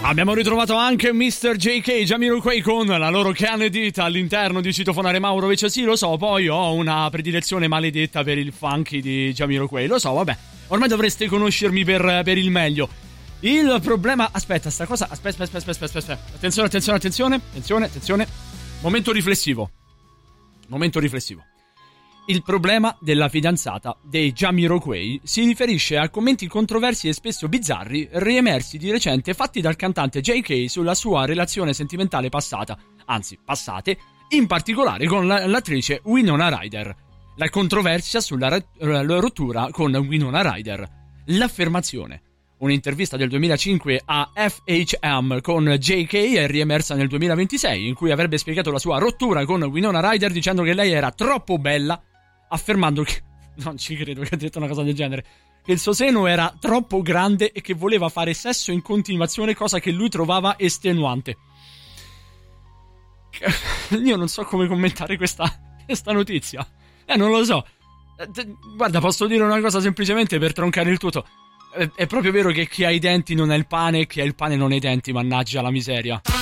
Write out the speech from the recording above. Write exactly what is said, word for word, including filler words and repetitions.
Abbiamo ritrovato anche mister J K, Jamiroquai con la loro Kennedy all'interno di Citofonare Maurovic. Sì, lo so, poi ho una predilezione maledetta per il funky di Jamiroquai. Lo so, vabbè, ormai dovreste conoscermi per, per il meglio. Il problema... Aspetta, sta cosa... Aspetta, aspetta, aspetta, aspetta, aspetta. Attenzione, attenzione, attenzione. Attenzione, attenzione. Momento riflessivo. Momento riflessivo. Il problema della fidanzata dei Jamiroquai si riferisce a commenti controversi e spesso bizzarri riemersi di recente fatti dal cantante J K sulla sua relazione sentimentale passata, anzi passate, in particolare con la, l'attrice Winona Ryder. La controversia sulla re, la rottura con Winona Ryder. L'affermazione. Un'intervista del duemilacinque a F H M con J K è riemersa nel duemilaventisei, in cui avrebbe spiegato la sua rottura con Winona Ryder dicendo che lei era troppo bella, affermando che... non ci credo che ha detto una cosa del genere, che il suo seno era troppo grande e che voleva fare sesso in continuazione, cosa che lui trovava estenuante. Io non so come commentare questa, questa notizia. Eh, non lo so. Guarda, posso dire una cosa semplicemente per troncare il tutto. È, è proprio vero che chi ha i denti non ha il pane e chi ha il pane non ha i denti, mannaggia la miseria.